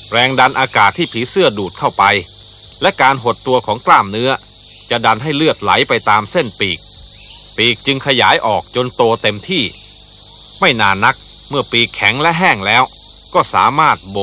แรงดันอากาศที่ผีเสื้อดูดเข้าไปและการหดตัวของกล้ามเนื้อจะดันให้เลือดไหลไปตามเส้นปีกจึงขยายออกจนโตเต็มที่ไม่นานนักเมื่อปีกแข็งและแห้งแล้วก็สามารถโบ